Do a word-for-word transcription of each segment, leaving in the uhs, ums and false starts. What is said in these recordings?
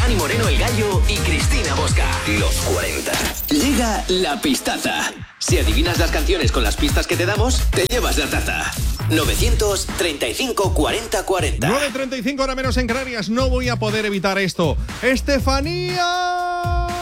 Dani Moreno el Gallo y Cristina Bosca. Los cuarenta. Llega la pistaza. Si adivinas las canciones con las pistas que te damos, te llevas la taza. novecientos treinta y cinco cuarenta cuarenta. nueve treinta y cinco, hora menos en Canarias. No voy a poder evitar esto. ¡Estefanía!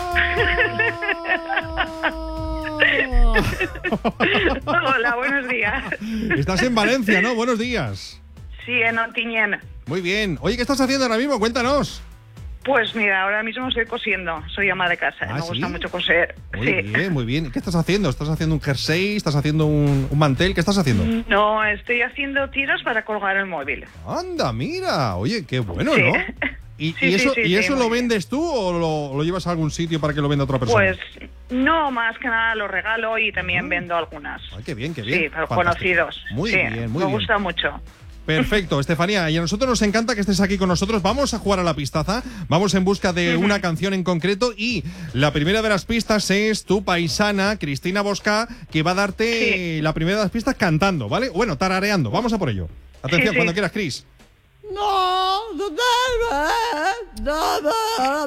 Hola, buenos días. Estás en Valencia, ¿no? Buenos días. Sí, en Ontinyent. Muy bien. Oye, ¿qué estás haciendo ahora mismo? Cuéntanos. Pues mira, ahora mismo estoy cosiendo. Soy ama de casa. ¿Ah, me sí? gusta mucho coser. Muy sí. bien, muy bien. ¿Qué estás haciendo? ¿Estás haciendo un jersey? ¿Estás haciendo un, un mantel? ¿Qué estás haciendo? No, estoy haciendo tiros para colgar el móvil. Anda, mira. Oye, qué bueno, Sí. ¿no? ¿Y, Sí, y sí, eso, sí, ¿y sí, eso muy lo bien. vendes tú o lo, lo llevas a algún sitio para que lo venda otra persona? Pues no, más que nada lo regalo y también vendo algunas. Ay, qué bien, qué bien. Sí, pero Fantástico. conocidos. Muy sí, bien, muy me bien. gusta mucho. Perfecto, Estefanía, y a nosotros nos encanta que estés aquí con nosotros. Vamos a jugar a la pistaza, vamos en busca de una canción en concreto y la primera de las pistas es tu paisana, Cristina Bosca, que va a darte Sí. la primera de las pistas cantando, ¿vale? Bueno, tarareando, vamos a por ello. Atención, Sí, sí. cuando quieras, Cris. No, no, no, no,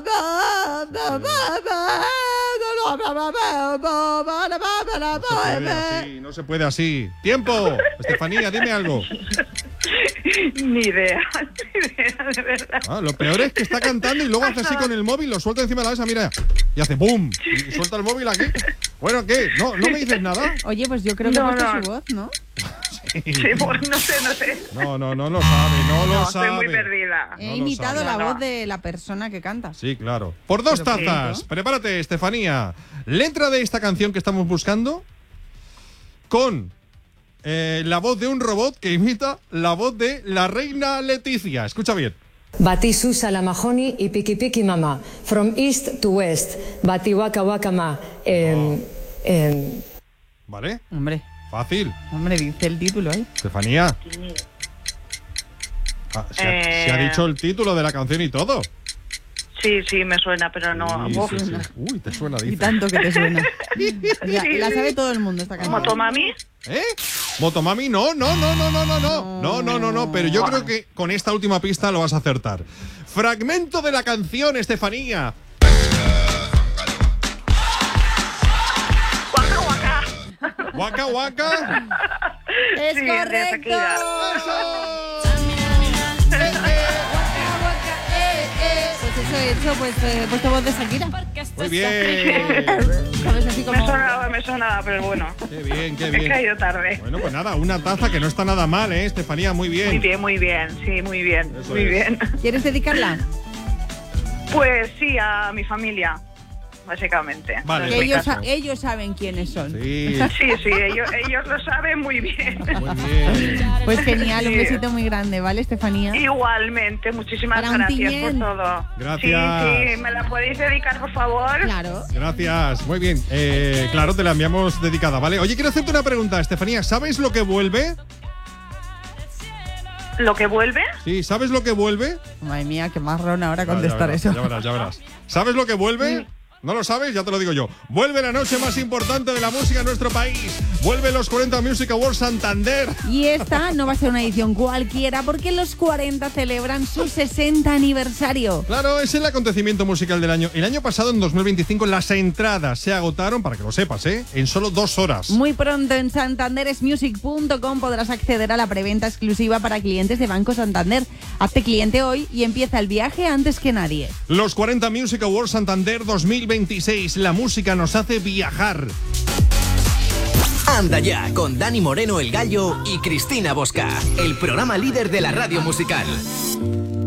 No se puede así, no se puede así. ¡Tiempo! Estefanía, dime algo. Ni idea, ni idea, de verdad. Ah, lo peor es que está cantando y luego hace así con el móvil, lo suelta encima de la mesa, mira, y hace ¡boom! Y suelta el móvil aquí. Bueno, ¿qué? ¿No, no me dices nada? Oye, pues yo creo que No, he puesto no. su voz, ¿no? Sí, pues no sé, no sé. No, no, no lo sabe, no lo No, sabe. estoy muy perdida. He No lo imitado sabe. la No, no. voz de la persona que canta. Sí, claro. Por dos Pero tazas. perfecto. Prepárate, Estefanía. Letra de esta canción que estamos buscando con eh, la voz de un robot que imita la voz de la reina Leticia. Escucha bien. Bati Susa la Mahoney y Piki Piki Mama. From east to west. Bati Waka Waka Ma. Em, em, ¿Vale? Hombre, Fácil. hombre, dice el título, ¿eh? Estefanía. Ah, se, ha, Eh. se ha dicho el título de la canción y todo. Sí, sí, me suena, pero no. Sí, Uf. sí, sí. Uy, te suena, Y dice. tanto que te suena. La, la sabe todo el mundo esta canción. ¿Motomami? ¿Eh? Motomami, no, no, no, no, no, no, no. No, no, no, no. Pero yo creo que con esta última pista lo vas a acertar. Fragmento de la canción, Estefanía. Guaca, guaca. Waka Waka. ¡Es Sí, de correcto! Shakira. ¡Eso! Pues eso he hecho, pues eh, he puesto voz de Shakira. Muy bien. ¿Sabes? Así Me como... sonaba, me sonaba, pero bueno. Qué bien, qué Me he bien. caído tarde. Bueno, pues nada, una taza que no está nada mal, ¿eh, Estefanía? Muy bien. Muy bien, muy bien. Sí, muy bien. Eso muy es. bien. ¿Quieres dedicarla? Pues sí, a mi familia, básicamente. Vale. Que En mi ellos, caso. sa- ellos saben quiénes son. Sí, Sí, sí, ellos, ellos lo saben muy bien. muy bien. Pues genial, un Sí. besito muy grande, ¿vale, Estefanía? Igualmente, muchísimas Para gracias Ontinyent. por todo. Gracias. Sí, sí, ¿me la podéis dedicar, por favor? Claro. Gracias, muy bien. Eh, claro, te la enviamos dedicada, ¿vale? Oye, quiero hacerte una pregunta, Estefanía. ¿Sabes lo que vuelve? ¿Lo que vuelve? Sí, ¿sabes lo que vuelve? Madre mía, qué marrón ahora Ya, ya contestar verás, eso. Ya verás, ya verás. ¿Sabes lo que vuelve? ¿No lo sabes? Ya te lo digo yo. Vuelve la noche más importante de la música en nuestro país. Vuelve los cuarenta Music Awards Santander. Y esta no va a ser una edición cualquiera porque los cuarenta celebran su sesenta aniversario. Claro, es el acontecimiento musical del año. El año pasado, en dos mil veinticinco, las entradas se agotaron, para que lo sepas, ¿eh? En solo dos horas. Muy pronto en santanderesmusic punto com podrás acceder a la preventa exclusiva para clientes de Banco Santander. Hazte cliente hoy y empieza el viaje antes que nadie. Los cuarenta Music Awards Santander dos mil veintiséis. La música nos hace viajar. Anda ya con Dani Moreno el Gallo y Cristina Bosca, el programa líder de la radio musical.